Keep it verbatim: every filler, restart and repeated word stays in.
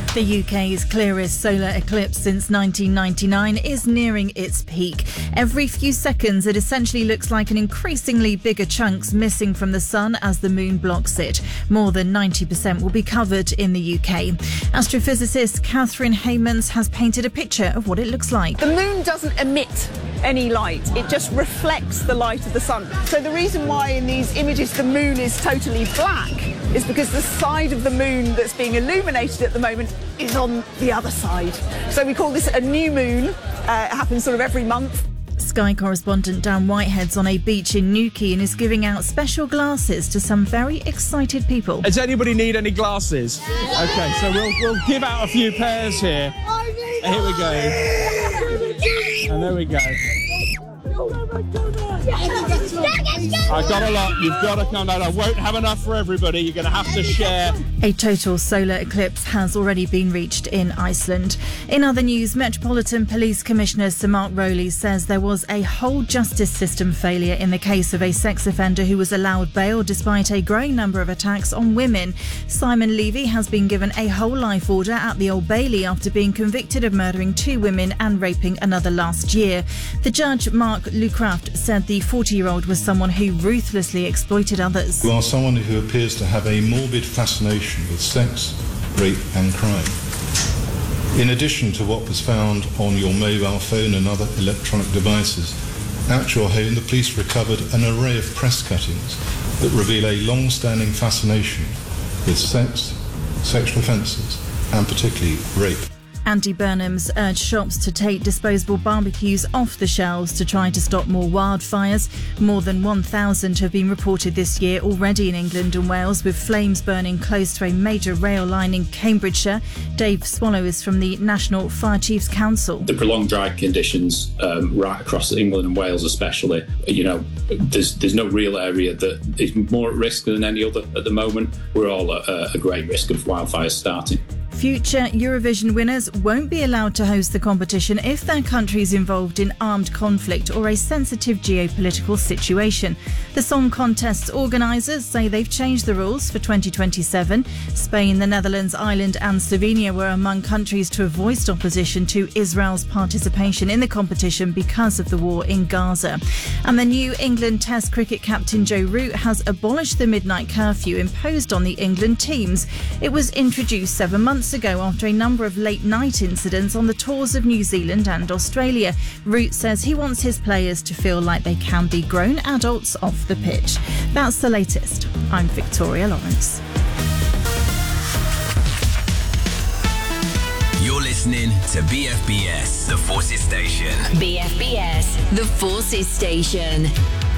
The U K's clearest solar eclipse since nineteen ninety-nine is nearing its peak. Every few seconds, it essentially looks like an increasingly bigger chunks missing from the sun as the moon blocks it. More than ninety percent will be covered in the U K. Astrophysicist Catherine Haymans has painted a picture of what it looks like. The moon doesn't emit any light, it just reflects the light of the sun. So the reason why in these images the moon is totally black is because the side of the moon that's being illuminated at the moment is on the other side. So we call this a new moon. Uh, it happens sort of every month. Sky correspondent Dan Whitehead's on a beach in Newquay and is giving out special glasses to some very excited people. Does anybody need any glasses? Okay, so we'll we'll give out a few pairs here. Here we go. And there we go. I got a lot. You've got to come down. I won't have enough for everybody. You're going to have to share. A total solar eclipse has already been reached in Iceland. In other news, Metropolitan Police Commissioner Sir Mark Rowley says there was a whole justice system failure in the case of a sex offender who was allowed bail despite a growing number of attacks on women. Simon Levy has been given a whole life order at the Old Bailey after being convicted of murdering two women and raping another last year. The judge, Mark Lucraft, said the forty-year-old was someone who ruthlessly exploited others. You are someone who appears to have a morbid fascination with sex, rape and crime. In addition to what was found on your mobile phone and other electronic devices, at your home the police recovered an array of press cuttings that reveal a long-standing fascination with sex, sexual offences and particularly rape. Andy Burnham's urged shops to take disposable barbecues off the shelves to try to stop more wildfires. More than one thousand have been reported this year already in England and Wales, with flames burning close to a major rail line in Cambridgeshire. Dave Swallow is from the National Fire Chiefs Council. The prolonged dry conditions um, right across England and Wales especially, you know, there's there's no real area that is more at risk than any other at the moment. We're all at a, a great risk of wildfires starting. Future Eurovision winners won't be allowed to host the competition if their country is involved in armed conflict or a sensitive geopolitical situation. The song contest's organisers say they've changed the rules for twenty twenty-seven. Spain, the Netherlands, Ireland and Slovenia were among countries to have voiced opposition to Israel's participation in the competition because of the war in Gaza. And the New England Test cricket captain Joe Root has abolished the midnight curfew imposed on the England teams. It was introduced seven months ago after a number of late-night incidents on the tours of New Zealand and Australia. Root says he wants his players to feel like they can be grown adults off the pitch. That's the latest. I'm Victoria Lawrence. You're listening to B F B S, The Forces Station. B F B S, The Forces Station.